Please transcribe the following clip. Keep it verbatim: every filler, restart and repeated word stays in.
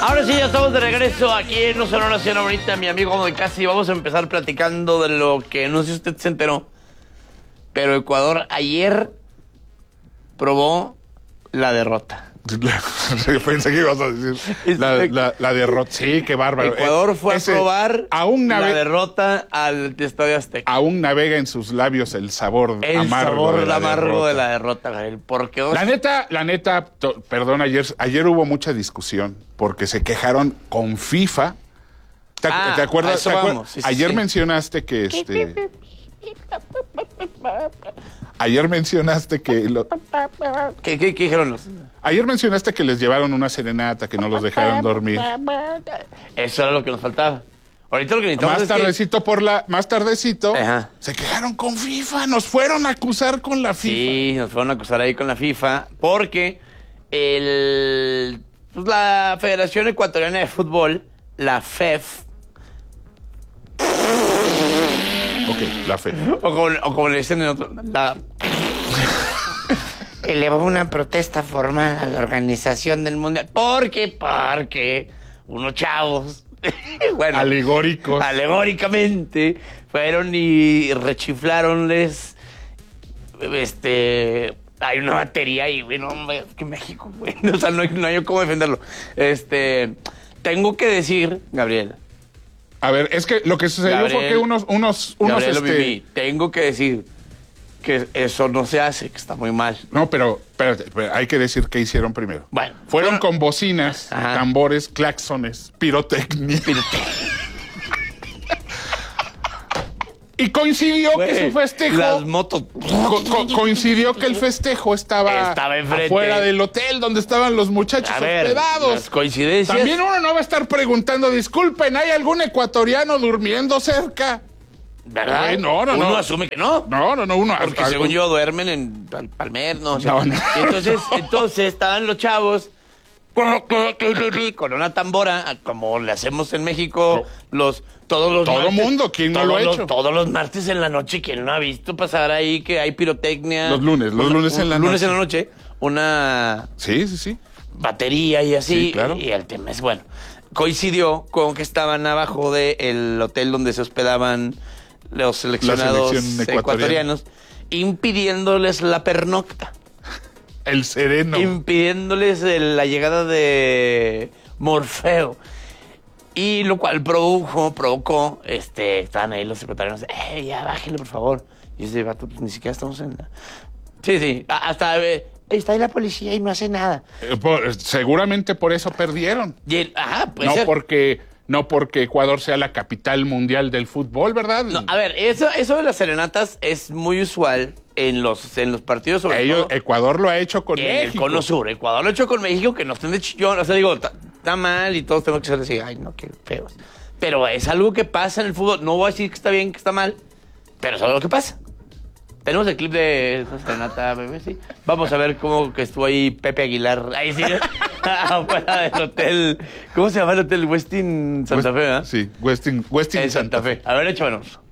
Ahora sí, ya estamos de regreso aquí en No Sonora Nación ahorita, mi amigo de casi. Vamos a empezar platicando de lo que no sé si usted se enteró, pero Ecuador ayer probó la derrota. Pensé que ibas a decir la, la, la derrota. Sí, qué bárbaro. Ecuador fue Ese, a probar aún la derrota al Estadio Azteca. Aún navega en sus labios el sabor el amargo, sabor de, la amargo de la derrota, Gabriel. Porque la neta, la neta, to, perdón, ayer, ayer hubo mucha discusión porque se quejaron con FIFA. ¿Te, ah, ¿te acuerdas? ¿te acuerdas? Sí, sí, ayer sí. mencionaste que este. Ayer mencionaste que... Lo... ¿Qué, qué, ¿Qué dijeron los...? Ayer mencionaste que les llevaron una serenata, que no los dejaron dormir. Eso era lo que nos faltaba. Ahorita lo que necesitamos más es tardecito que... por la... Más tardecito, Ajá. Se quejaron con FIFA, nos fueron a acusar con la FIFA. Sí, nos fueron a acusar ahí con la FIFA, porque el... Pues la Federación Ecuatoriana de Fútbol, la F E F... Ok, la fe. O como, o como le dicen en otro... La... elevó una protesta formal a la organización del Mundial. ¿Por qué? Porque unos chavos... bueno, alegóricos. Alegóricamente fueron y rechiflaronles... Este... Hay una batería y, bueno, es que México, güey. O sea, no hay, no hay cómo defenderlo. Este... Tengo que decir, Gabriel... A ver, es que lo que sucedió Gabriel, fue que unos... unos, unos Gabriel, este... Mimi, tengo que decir que eso no se hace, que está muy mal. No, pero, espérate, pero hay que decir qué hicieron primero. Bueno. Fueron bueno, con bocinas, ajá, tambores, claxones, pirotecnia. Pirotecnia. Y coincidió Güey, que su festejo... Las motos... Co co coincidió que el festejo estaba, estaba afuera del hotel donde estaban los muchachos a ver, hospedados. Las coincidencias... También uno no va a estar preguntando, disculpen, ¿hay algún ecuatoriano durmiendo cerca? ¿Verdad? Güey, no, no, uno no. asume que no. No, no, no, uno... Porque algo... según yo duermen en Pal Palmer, ¿no? O sea, no, no. Entonces, entonces estaban los chavos... con una tambora, como le hacemos en México, los todos los todo martes, mundo, ¿quién no lo ha los, hecho? Todos los martes en la noche, ¿quién no ha visto pasar ahí que hay pirotecnia? Los lunes, los una, lunes en la lunes noche. en la noche, una sí, sí, sí. batería y así, sí, claro. y el tema es bueno. Coincidió con que estaban abajo del hotel donde se hospedaban los seleccionados ecuatorianos, impidiéndoles la pernocta. El sereno. Impidiéndoles la llegada de Morfeo. Y lo cual produjo, provocó, este, estaban ahí los secretarios, eh, ya bájenle, por favor. Y ese vato, pues ni siquiera estamos en la... Sí, sí, hasta eh, está ahí la policía y no hace nada. Eh, por, seguramente por eso perdieron. Y el, ajá, puede no ser. porque no porque Ecuador sea la capital mundial del fútbol, ¿verdad? No, a ver, eso, eso de las serenatas es muy usual en los, en los partidos, sobre Ellos, todo. Ecuador lo ha hecho con en México. El Cono Sur. Ecuador lo ha hecho con México, que no estén de chillón. O sea, digo, está mal y todos tenemos que ser así, ay, no, qué feos. Pero es algo que pasa en el fútbol. No voy a decir que está bien, que está mal, pero es algo que pasa. Tenemos el clip de Renata, bebé, sí. Vamos a ver cómo que estuvo ahí Pepe Aguilar. Ahí sí, afuera del hotel. ¿Cómo se llama el hotel? Westin Santa Fe, ¿eh? Sí, Westin, Westin en Santa Fe. A ver, échanos.